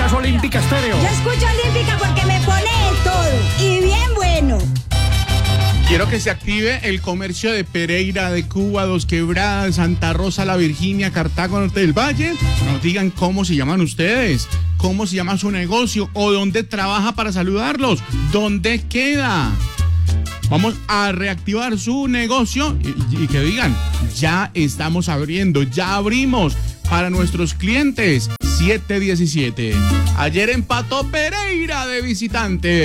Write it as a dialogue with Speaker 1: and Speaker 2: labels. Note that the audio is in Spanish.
Speaker 1: escuchas Olímpica Estéreo.
Speaker 2: Yo escucho Olímpica porque me pone de todo y bien bueno.
Speaker 3: Quiero que se active el comercio de Pereira, de Cuba, Dos Quebradas, Santa Rosa, La Virginia, Cartago, Norte del Valle. Nos digan cómo se llaman ustedes, cómo se llama su negocio o dónde trabaja para saludarlos, dónde queda. Vamos a reactivar su negocio y que digan, ya estamos abriendo, ya abrimos para nuestros clientes. 7-17. Ayer empató Pereira de visitante.